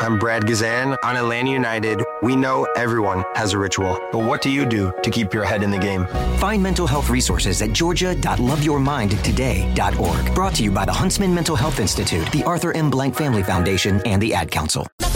I'm Brad Gazan. On Atlanta United, we know everyone has a ritual. But what do you do to keep your head in the game? Find mental health resources at georgia.loveyourmindtoday.org. Brought to you by the Huntsman Mental Health Institute, the Arthur M. Blank Family Foundation, and the Ad Council.